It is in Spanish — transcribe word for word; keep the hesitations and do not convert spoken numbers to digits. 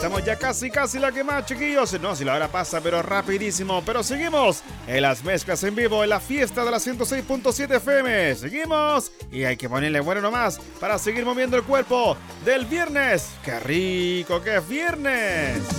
Estamos ya casi, casi la que más, chiquillos. No, si la hora pasa, pero rapidísimo. Pero seguimos en las mezclas en vivo, en la fiesta de la ciento seis punto siete F M. Seguimos y hay que ponerle bueno nomás para seguir moviendo el cuerpo del viernes. ¡Qué rico que es viernes!